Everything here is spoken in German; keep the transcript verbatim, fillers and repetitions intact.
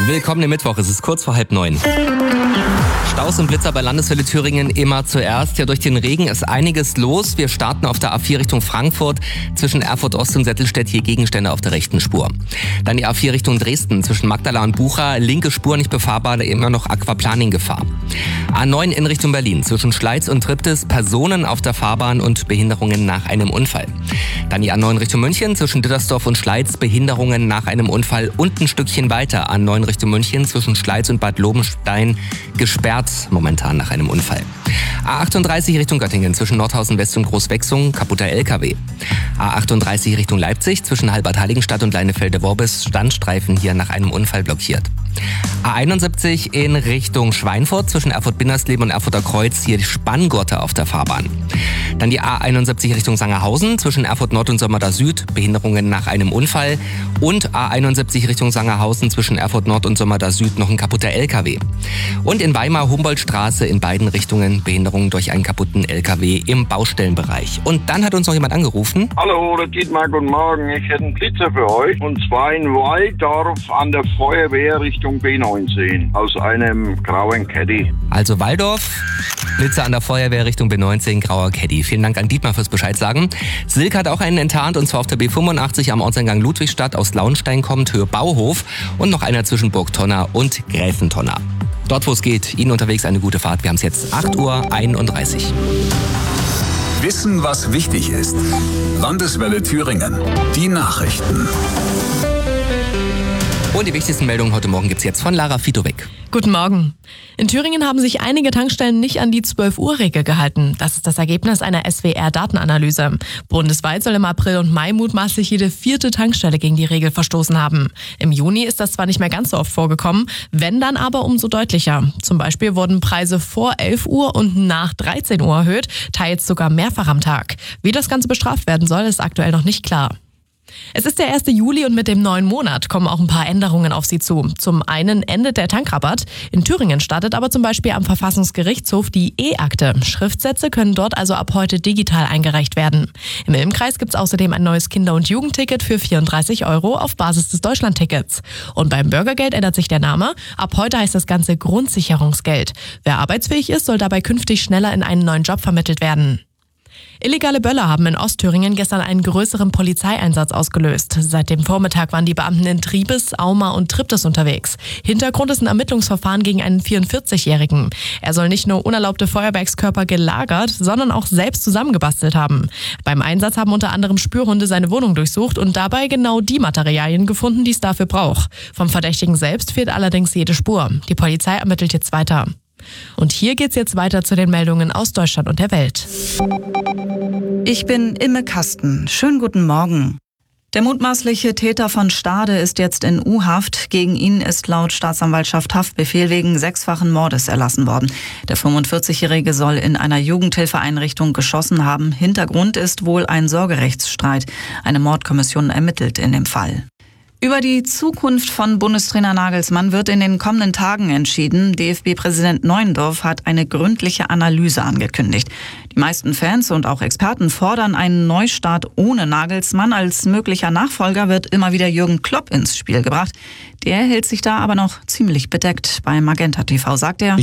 Willkommen im Mittwoch, es ist kurz vor halb neun. Staus und Blitzer bei Landeswelle Thüringen immer zuerst. Ja, durch den Regen ist einiges los. Wir starten auf der A vier Richtung Frankfurt. Zwischen Erfurt Ost und Settelstedt hier Gegenstände auf der rechten Spur. Dann die A vier Richtung Dresden. Zwischen Magdala und Bucha. Linke Spur nicht befahrbar, immer noch Aquaplaning-Gefahr. A neun in Richtung Berlin. Zwischen Schleiz und Triptis Personen auf der Fahrbahn und Behinderungen nach einem Unfall. Dann die A neun Richtung München. Zwischen Dittersdorf und Schleiz Behinderungen nach einem Unfall. Und ein Stückchen weiter A neun Richtung München. Zwischen Schleiz und Bad Lobenstein gesperrt momentan nach einem Unfall. A achtunddreißig Richtung Göttingen zwischen Nordhausen West und Großwechsung, kaputter L K W. A achtunddreißig Richtung Leipzig zwischen Halbert-Heiligenstadt und Leinefelde-Worbis Standstreifen hier nach einem Unfall blockiert. A einundsiebzig in Richtung Schweinfurt zwischen Erfurt-Bindersleben und Erfurter Kreuz hier die Spanngurte auf der Fahrbahn. Dann die A einundsiebzig Richtung Sangerhausen zwischen Erfurt Nord und Sömmerda Süd, Behinderungen nach einem Unfall. Und A einundsiebzig Richtung Sangerhausen zwischen Erfurt Nord und Sömmerda Süd noch ein kaputter L K W. Und in Weimar Humboldtstraße in beiden Richtungen Behinderungen durch einen kaputten L K W im Baustellenbereich. Und dann hat uns noch jemand angerufen. Hallo, das geht mal, guten Morgen. Ich hätte einen Blitzer für euch. Und zwar in Walldorf an der Feuerwehr Richtung B neunzehn aus einem grauen Caddy. Also Walldorf, Blitzer an der Feuerwehr Richtung B neunzehn, grauer Caddy. Vielen Dank an Dietmar fürs Bescheid sagen. Silke hat auch einen enttarnt und zwar auf der B fünfundachtzig am Ortseingang Ludwigstadt aus Launstein kommt, Höhe Bauhof und noch einer zwischen Burgtonner und Gräfentonner. Dort, wo es geht, Ihnen unterwegs eine gute Fahrt. Wir haben es jetzt acht Uhr einunddreißig. Wissen, was wichtig ist. Landeswelle Thüringen. Die Nachrichten. Und die wichtigsten Meldungen heute Morgen gibt's jetzt von Lara Fitowek. Guten Morgen. In Thüringen haben sich einige Tankstellen nicht an die zwölf Uhr Regel gehalten. Das ist das Ergebnis einer S W R-Datenanalyse. Bundesweit soll im April und Mai mutmaßlich jede vierte Tankstelle gegen die Regel verstoßen haben. Im Juni ist das zwar nicht mehr ganz so oft vorgekommen, wenn dann aber umso deutlicher. Zum Beispiel wurden Preise vor elf Uhr und nach dreizehn Uhr erhöht, teils sogar mehrfach am Tag. Wie das Ganze bestraft werden soll, ist aktuell noch nicht klar. Es ist der erste Juli und mit dem neuen Monat kommen auch ein paar Änderungen auf Sie zu. Zum einen endet der Tankrabatt. In Thüringen startet aber zum Beispiel am Verfassungsgerichtshof die E-Akte. Schriftsätze können dort also ab heute digital eingereicht werden. Im Ilmkreis gibt es außerdem ein neues Kinder- und Jugendticket für vierunddreißig Euro auf Basis des Deutschlandtickets. Und beim Bürgergeld ändert sich der Name. Ab heute heißt das Ganze Grundsicherungsgeld. Wer arbeitsfähig ist, soll dabei künftig schneller in einen neuen Job vermittelt werden. Illegale Böller haben in Ostthüringen gestern einen größeren Polizeieinsatz ausgelöst. Seit dem Vormittag waren die Beamten in Triebes, Auma und Triptis unterwegs. Hintergrund ist ein Ermittlungsverfahren gegen einen vierundvierzig-Jährigen. Er soll nicht nur unerlaubte Feuerwerkskörper gelagert, sondern auch selbst zusammengebastelt haben. Beim Einsatz haben unter anderem Spürhunde seine Wohnung durchsucht und dabei genau die Materialien gefunden, die es dafür braucht. Vom Verdächtigen selbst fehlt allerdings jede Spur. Die Polizei ermittelt jetzt weiter. Und hier geht's jetzt weiter zu den Meldungen aus Deutschland und der Welt. Ich bin Imme Kasten. Schönen guten Morgen. Der mutmaßliche Täter von Stade ist jetzt in U-Haft. Gegen ihn ist laut Staatsanwaltschaft Haftbefehl wegen sechsfachen Mordes erlassen worden. Der fünfundvierzigjährige soll in einer Jugendhilfeeinrichtung geschossen haben. Hintergrund ist wohl ein Sorgerechtsstreit. Eine Mordkommission ermittelt in dem Fall. Über die Zukunft von Bundestrainer Nagelsmann wird in den kommenden Tagen entschieden. D F B-Präsident Neuendorf hat eine gründliche Analyse angekündigt. Die meisten Fans und auch Experten fordern einen Neustart ohne Nagelsmann. Als möglicher Nachfolger wird immer wieder Jürgen Klopp ins Spiel gebracht. Der hält sich da aber noch ziemlich bedeckt. Bei Magenta T V sagt er: